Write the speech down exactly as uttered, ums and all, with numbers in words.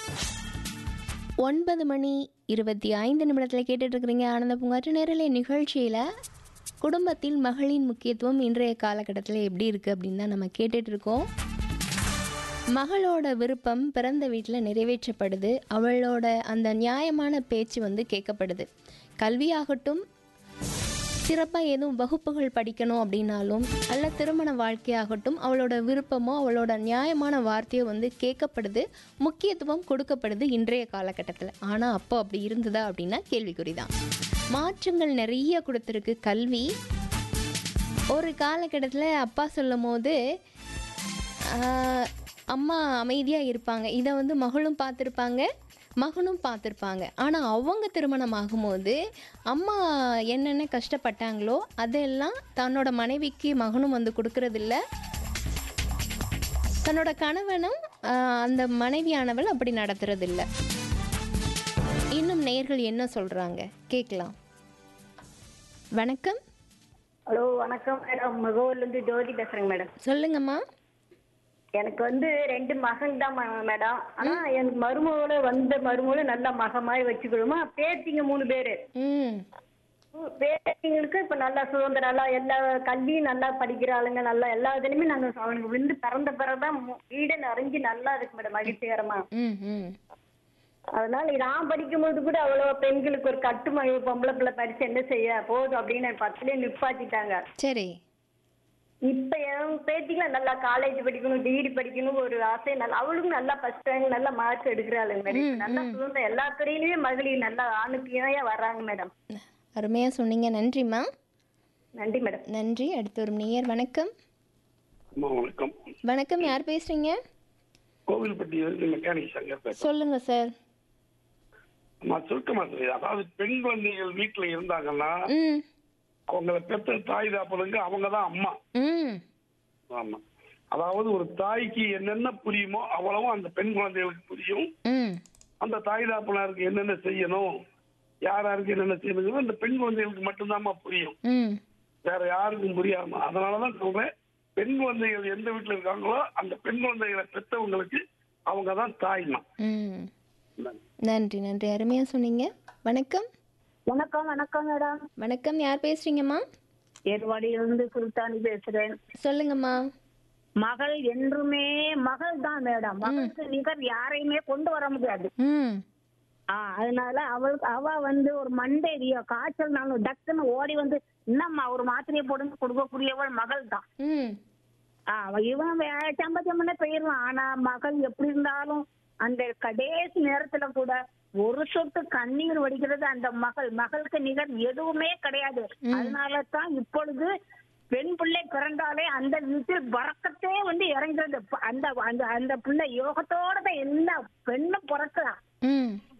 ஒன்பது மணி இருபத்தி ஐந்து நிமிடத்தில் கேட்டுட்டு இருக்கிறீங்க ஆனந்த பூங்காற்று நேரலை நிகழ்ச்சியில் குடும்பத்தில் மகளின் முக்கியத்துவம் இன்றைய காலகட்டத்தில் எப்படி இருக்குது அப்படின்னு தான் நம்ம கேட்டுட்டு இருக்கோம். மகளோட விருப்பம் பிறந்த வீட்டில் நிறைவேற்றப்படுது, அவளோட அந்த நியாயமான பேச்சு வந்து கேட்கப்படுது. கல்வியாகட்டும், சிறப்பாக எதுவும் வகுப்புகள் படிக்கணும் அப்படின்னாலும், அல்ல திருமண வாழ்க்கையாகட்டும், அவளோட விருப்பமோ அவளோட நியாயமான வார்த்தையோ வந்து கேட்கப்படுது, முக்கியத்துவம் கொடுக்கப்படுது இன்றைய காலகட்டத்தில். ஆனால் அப்போ அப்படி இருந்ததா அப்படின்னா கேள்விக்குறிதான். மாற்றங்கள் நிறைய கொடுத்துருக்கு கல்வி. ஒரு காலகட்டத்தில் அப்பா சொல்லும் போது அம்மா அமைதியாக இருப்பாங்க, இதை வந்து மகளும் பார்த்துருப்பாங்க, மகனும் பார்த்துருப்பாங்க. ஆனால் அவங்க திருமணம் ஆகும்போது அம்மா என்னென்ன கஷ்டப்பட்டாங்களோ அதெல்லாம் தன்னோட மனைவிக்கு மகனும் வந்து கொடுக்கறதில்ல, தன்னோட கணவனும் அந்த மனைவியானவள் அப்படி நடத்துறதில்ல. இன்னும் நேயர்கள் என்ன சொல்கிறாங்க கேட்கலாம். வணக்கம். ஹலோ வணக்கம் மேடம், முகவூர்லேருந்து ஜோதி பேசுகிறேங்க மேடம். சொல்லுங்கம்மா. எனக்கு வந்து ரெண்டு மகன் தான் மேடம். ஆனா எனக்கு மருமகள வந்த மருமகள நல்லா மக மாதிரி வச்சுக்கணுமா. பேத்திங்க மூணு பேரு. ம் பேத்திங்களுக்கு இப்ப நல்லா சுதந்திரம், நல்லா எல்லா கல்வியும் நல்லா படிக்கிற ஆளுங்க, நல்லா எல்லா இதுலயுமே நாங்க அவனுக்கு வந்து பிறந்த பிறகுதான் வீடை நிறைஞ்சு நல்லா இருக்கு மேடம், மகிழ்ச்சிகரமா. ம் ம் அதனால நான் படிக்கும்போது கூட அவ்வளோ பெண்களுக்கு ஒரு கட்டுமழை, பொம்பளை பிள்ளை படிச்சு என்ன செய்ய போதும் அப்படின்னு பத்துலயே நிப்பாட்டிட்டாங்க. சரி. இப்ப என் பேத்திகளை நல்லா காலேஜ் படிக்கணும், டிகிரி படிக்கணும் ஒரு ஆசை. நல்லா அவளுக்கும் நல்லா ஃபர்ஸ்ட் ரேங்க் நல்லா மார்க் எடுக்கிறாள் மேடம். நல்லா சுதந்திரம் எல்லா துறையிலுமே மகளிர் நல்லா ஆணுக்கு இணையா வர்றாங்க மேடம். அருமையா சொன்னீங்க, நன்றிம்மா. நன்றி மேடம். நன்றி. அடுத்த ஒரு நேயர். வணக்கம். வணக்கம். வணக்கம், யார் பேசுறீங்க? கோவில்பட்டி மெக்கானிக் சங்கர். சொல்லுங்க சார். நான் சுருக்கமா சொல்றேன். அதாவது பெண் குழந்தைகள் வீட்டுல இருந்தாங்கன்னா ம் அவங்கள பெற்ற தாய் தாப்பனுக்கு அவங்கதான் அம்மா. ம் ஆமா. அதாவது ஒரு தாய்க்கு என்னென்ன புரியுமோ அவ்வளவும் அந்த பெண் குழந்தைகளுக்கு புரியும். ம் அந்த தாய் தாப்பனாருக்கு என்னென்ன செய்யணும், யாராருக்கு என்னென்ன செய்யணும் அந்த பெண் குழந்தைகளுக்கு மட்டும்தான்மா புரியும், ம் வேற யாருக்கும் புரியாம. அதனாலதான் சொல்றேன், பெண் குழந்தைகள் எந்த வீட்டுல இருக்காங்களோ அந்த பெண் குழந்தைகளை பெற்றவங்களுக்கு அவங்கதான் தாய்மா. ம் நன்றி நன்றி, அருமையா சொன்னீங்க. வணக்கம். வணக்கம். வணக்கம் மேடம். வணக்கம், யார் பேசுறீங்கம்மா? ஏர்வாடியிலிருந்து சுல்தானி பேசுறேன். சொல்லுங்கம்மா. மகள் என்றுமே மகள் தான் மேடம். மகளுக்கு நிகர் யாரையுமே கொண்டு வர முடியாது. ம் ஆஹ் அதனால அவளுக்கு அவ வந்து ஒரு மண்டேரியா காய்ச்சல்னாலும் டக்குன்னு ஓடி வந்து இன்னம்மா ஒரு மாத்திரையை போடுங்க கொடுக்கக்கூடியவள் மகள் தான். ம் ஆஹ் இவன் சம்பந்தம்னே போயிடுவான். ஆனா மகள் எப்படி இருந்தாலும் அந்த கடைசி நேரத்துல கூட ஒரு சொட்டு கண்ணீர் வடிக்கிறது அந்த மகள். மகளுக்கு நிகர் எதுவுமே கிடையாது. அதனாலதான் இப்பொழுது பெண் பிள்ளை பிறந்தாலே அந்த வீட்டில் வரக்கத்தே வந்து இறங்குறது. அந்த அந்த அந்த பிள்ளை யோகத்தோட தான் எல்லா பெண்ணும் பிறக்கலாம். ம்